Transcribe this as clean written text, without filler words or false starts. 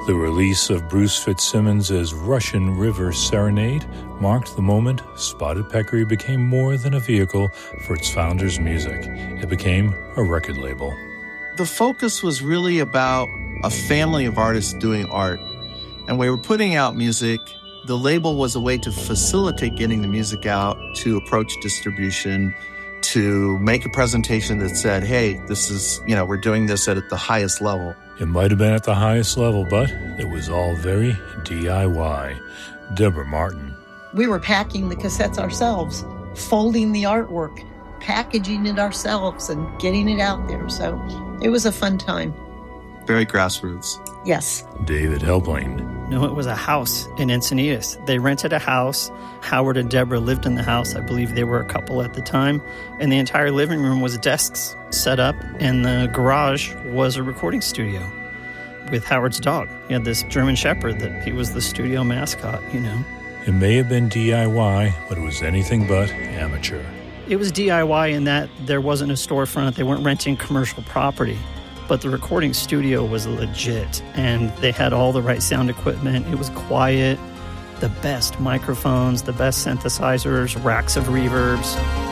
The release of Bruce Fitzsimmons' Russian River Serenade marked the moment Spotted Peccary became more than a vehicle for its founder's music. It became a record label. The focus was really about a family of artists doing art. And we were putting out music. The label was a way to facilitate getting the music out, to approach distribution, to make a presentation that said, hey, this is, we're doing this at the highest level. It might have been at the highest level, but it was all very DIY. Deborah Martin. We were packing the cassettes ourselves, folding the artwork, packaging it ourselves, and getting it out there. So it was a fun time. Very grassroots. Yes. David Helbling. No, it was a house in Encinitas. They rented a house. Howard and Deborah lived in the house. I believe they were a couple at the time. And the entire living room was desks set up, and the garage was a recording studio with Howard's dog. He had this German Shepherd that he was the studio mascot, It may have been DIY, but it was anything but amateur. It was DIY in that there wasn't a storefront. They weren't renting commercial property. But the recording studio was legit, and they had all the right sound equipment. It was quiet, the best microphones, the best synthesizers, racks of reverbs.